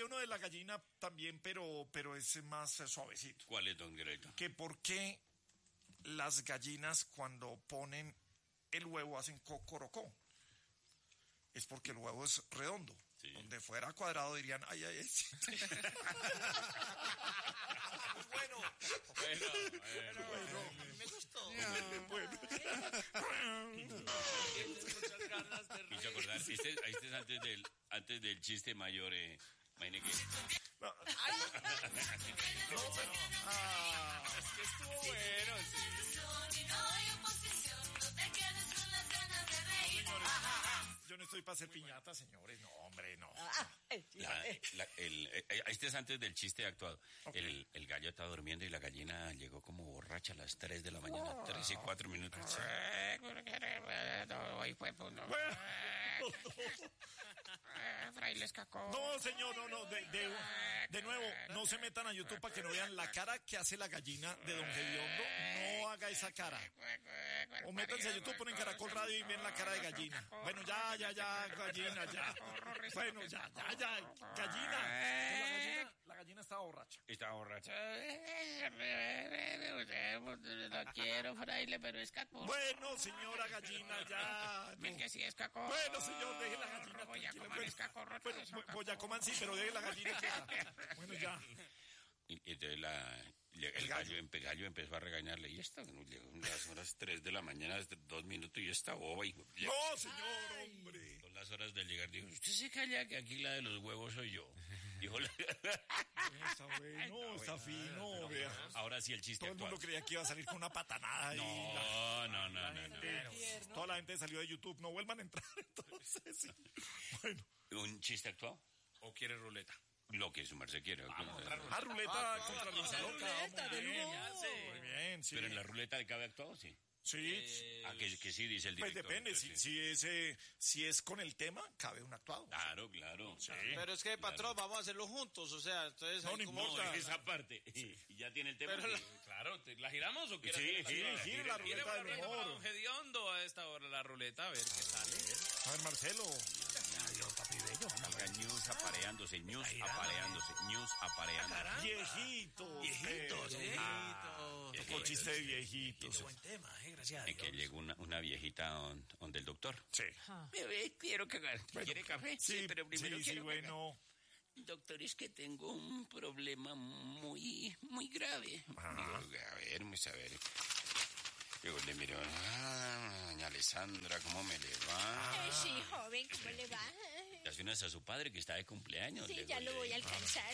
había uno de la gallina también, pero es más suavecito. ¿Cuál es, don Greto? Que por qué las gallinas cuando ponen el huevo hacen cocorocó. Es porque el huevo es redondo. Sí. Donde fuera cuadrado dirían, ay. Bueno. Me gustó. Bueno. Muchas ganas de reír. Me hizo acordar, este es antes del chiste mayor, imagínate que... No, Es que estuvo bueno, sí. yo no estoy para hacer piñata, señores. No, hombre, no. Este es antes del chiste actuado. Okay. El gallo estaba durmiendo y la gallina llegó como borracha a las 3 de la mañana, 3 y 4 minutos. Frailes cacó. No, señor, no. De nuevo, no se metan a YouTube para que no vean la cara que hace la gallina de Don Gediondo. No haga esa cara. O métanse a YouTube, ponen Caracol Radio y ven la cara de gallina. Bueno, ya, gallina, ya. Bueno, ya, gallina. La gallina estaba borracha. Estaba borracha. No quiero, fraile, pero es cacó. Bueno, señora gallina, ya. Ven que sí es cacó. Bueno, señor, deje la gallina. Boyacoman es cacó. Boyacoman sí, pero deje la gallina quieta. Bueno, ya. Y entonces el gallo empezó a regañarle. Y esta, llegó las horas 3 de la mañana, 2 minutos, y esta boba. No, señor, hombre. Son las horas de llegar. Dijo, usted se calla que aquí la de los huevos soy yo. Dijo Está bueno, está fino, vea. Ahora sí el chiste todo el mundo creía que iba a salir con una patanada. No. Toda la gente salió de YouTube. No vuelvan a entrar, entonces. Sí. Bueno. ¿Un chiste actuado? ¿O quiere ruleta? Lo que su merced quiere. Ruleta contra Luisa Loca. Muy bien, sí. Pero en la ruleta de cabe actuado, sí. Sí. Que sí, dice el pues director. depende, si es con el tema, cabe un actuado. Claro. Sí. Pero es que, patrón, vamos a hacerlo juntos, o sea, entonces... No importa. Esa parte. Y ya tiene el tema. Pero Claro, ¿la giramos o quieres? Sí, la ruleta del humor. Don Gediondo a esta hora la ruleta, a ver qué sale. A ver, Marcelo. Salga News apareándose. Viejitos. Tocó chiste de viejitos. Qué buen tema, gracias a En que llegó una viejita donde el doctor. Sí. Bebé, quiero cagar. ¿Quiere café? Sí, pero primero quiero cagar. bueno. Doctor, es que tengo un problema muy grave. Digo, a ver. Digo, le miro, doña Alessandra, ¿cómo me le va? Sí, joven, ¿cómo le va? Ya se une a su padre que está de cumpleaños. Sí, ya lo voy a alcanzar.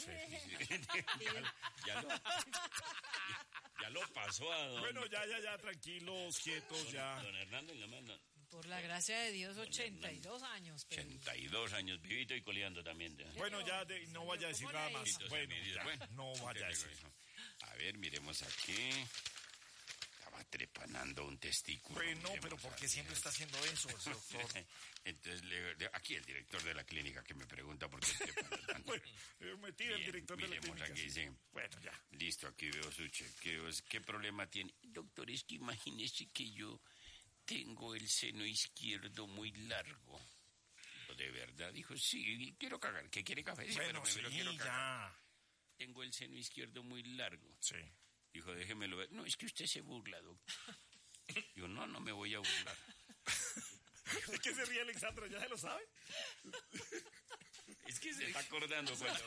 Ya lo pasó a don... Bueno, ya, tranquilos, quietos, ya. Don Hernando en la mano. Por la gracia de Dios, 82 años. Pero... 82 años, vivito y coleando también. Bueno, ya no vaya a decir nada más. Bueno, no vaya a decir. A ver, miremos aquí. Estaba trepanando un testículo. Bueno, pero ¿por qué siempre está haciendo eso, doctor? Entonces, aquí el director de la clínica que me pregunta por qué trepana tanto. Bueno, me tira el director de la clínica. Aquí, sí. Bueno, ya. Listo, aquí veo su chequeo. ¿Qué problema tiene? Doctor, es que imagínese que yo tengo el seno izquierdo muy largo. ¿De verdad? Dijo, sí, quiero cagar. ¿Qué quiere café? Bueno, sí, quiero ya. cagar. Tengo el seno izquierdo muy largo. Sí. Dijo, déjemelo ver. No, es que usted se burla, doctor. Digo, no me voy a burlar. ¿De qué se ríe Alexandra? ¿Ya se lo sabe? Es que se está acordando cuando...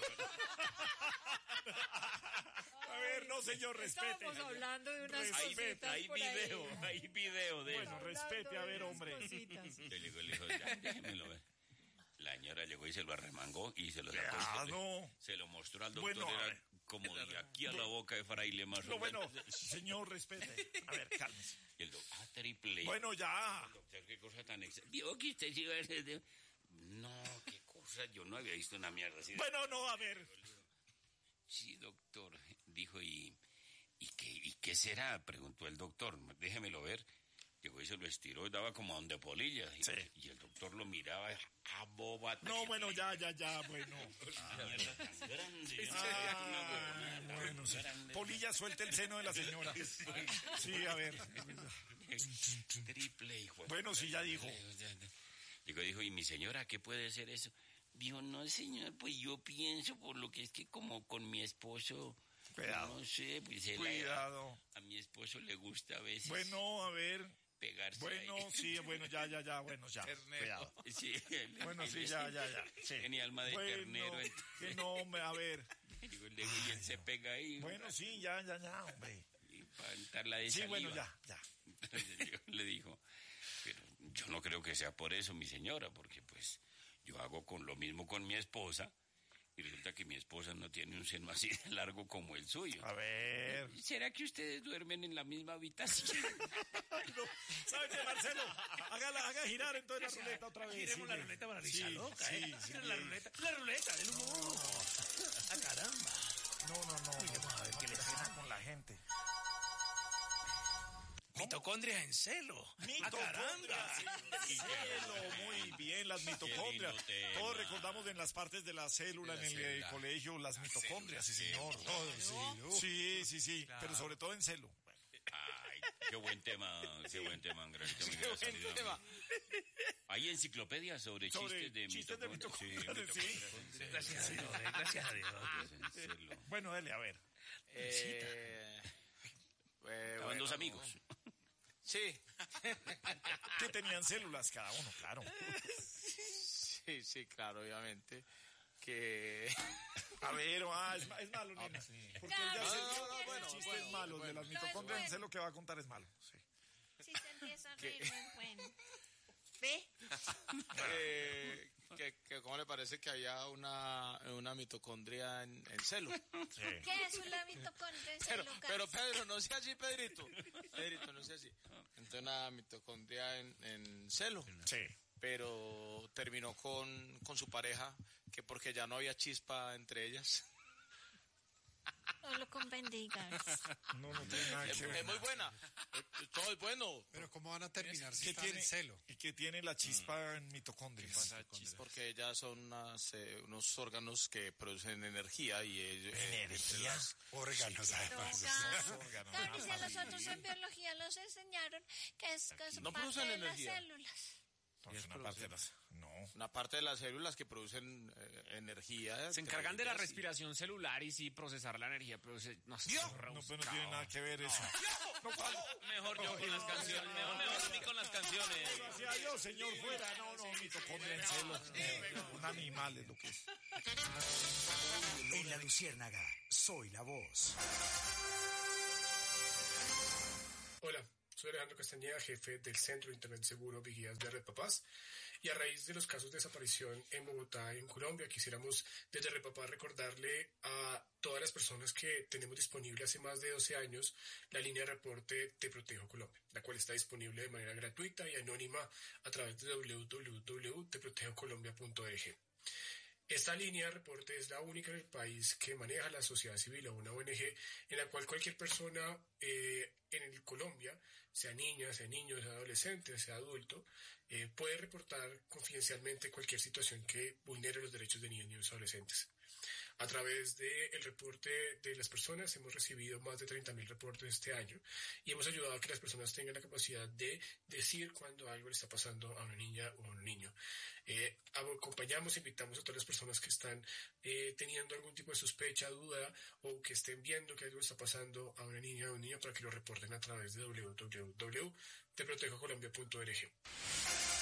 A ver, no, señor, respete. Estamos hablando de unas cositas Hay por ahí. video de Bueno, respete, a ver, hombre. Le dijo, ya, déjemelo ver. La señora llegó y se lo arremangó y se lo sacó. No. Se lo mostró al doctor. Bueno, era como de aquí a la boca de fraile más o menos. Bueno, señor, respete. A ver, cálmese. Y el doctor, triple. Bueno, ya. Doctor, qué cosa tan vio que usted iba a ser No, qué cosa. Yo no había visto una mierda así. Bueno, no, a ver. Sí, doctor. Dijo, ¿y qué será? Preguntó el doctor. Déjemelo ver. Llegó y se lo estiró y daba como a donde polilla. Sí. Y el doctor lo miraba a boba. No, bueno, ya, bueno. Mierda tan grande. Bueno, sí. Polilla, suelte el seno de la señora. Sí, a ver. Triple, hijo. Bueno, sí, ya dijo. Dijo, ¿y mi señora qué puede ser eso? Dijo, no, señor, pues yo pienso, por lo que es que como con mi esposo, Cuidado. no sé, pues Cuidado. a mi esposo le gusta a veces Bueno, a ver. pegarse Bueno, ahí. sí, bueno, ya, bueno, ya. Cuidado. Sí, Bueno, sí, ya. Sí. Tenía alma de Bueno, ternero. que no, hombre, a ver. Digo, le digo, y él se pega ahí. Bueno, sí, ya, hombre. Y para untarla de Sí, saliva. bueno, ya. Entonces yo le digo, pero yo no creo que sea por eso, mi señora, porque pues yo hago con lo mismo con mi esposa y resulta que mi esposa no tiene un seno así de largo como el suyo. A ver. ¿Será que ustedes duermen en la misma habitación? ¿Sabe qué, Marcelo? Haga girar entonces la ruleta otra vez. Giremos la ruleta para risa loca, ¿eh? Gira la ruleta del humor. ¡Ah, caramba! No. Vamos a ver qué le pasa con la gente. Mitocondrias en celo. ¡Ah, caramba! Celo, muy bien, las mitocondrias. lindo tema. Todos recordamos en las partes de la célula en el colegio, las mitocondrias, sí, señor. Sí, pero sobre todo en celo. Ay, qué buen tema, Angelito. Qué buen tema. Hay enciclopedias sobre chistes de mitocondrias, sí. Gracias a Dios, gracias a Dios. Bueno, dele, a ver. Estaban dos amigos. Sí, Que tenían células cada uno, claro. sí, claro, obviamente. Que... A ver, es malo, nena. Porque él ya No, bueno, el chiste bueno, es malo, bueno. de las mitocondrias, sé lo que va a contar es malo. Sí. Si se empieza a reír, no es bueno. ¿Ve? que ¿cómo le parece que había una mitocondria en celo? ¿Qué es una mitocondria? Pero Pedro, no sea así, Pedrito, no sea así. Entonces una mitocondria en celo. Sí. Pero terminó con su pareja, que porque ya no había chispa entre ellas. No lo bendigas. No tiene nada que Es ver. muy buena. Todo es bueno. Pero ¿cómo van a terminar si ¿Qué están tiene, en celo? y que tiene la chispa en mitocondrias? Porque ellas son unos órganos que producen energía y ellos... ¿Energía? Órganos, además. Claro, y si a nosotros en biología nos enseñaron que es No parte producen de energía. las células. Entonces, una parte de las... No. Una parte de las células que producen energía. Se encargan de la respiración celular y sí procesar la energía, pero no sé. No, pues no tiene nada que ver eso. Mejor yo con las canciones. Mejor a mí con las canciones. Gracias a Dios, señor, fuera. No, mitocondria en celo. Un animal es lo que es. En La Luciérnaga, soy la voz. Hola, soy Alejandro Castañeda, jefe del Centro de Internet Seguro Vigías de Red Papás. Y a raíz de los casos de desaparición en Bogotá y en Colombia, quisiéramos desde Red Papás recordarle a todas las personas que tenemos disponible hace más de 12 años la línea de reporte Te Protejo Colombia, la cual está disponible de manera gratuita y anónima a través de www.teprotejocolombia.org. Esta línea de reporte es la única en el país que maneja la sociedad civil o una ONG en la cual cualquier persona en Colombia, sea niña, sea niño, sea adolescente, sea adulto, puede reportar confidencialmente cualquier situación que vulnere los derechos de niños y adolescentes. A través del reporte de las personas hemos recibido más de 30.000 reportes este año y hemos ayudado a que las personas tengan la capacidad de decir cuando algo le está pasando a una niña o a un niño. Acompañamos, invitamos a todas las personas que están teniendo algún tipo de sospecha, duda o que estén viendo que algo está pasando a una niña o un niño para que lo reporten a través de www.teprotejocolombia.org.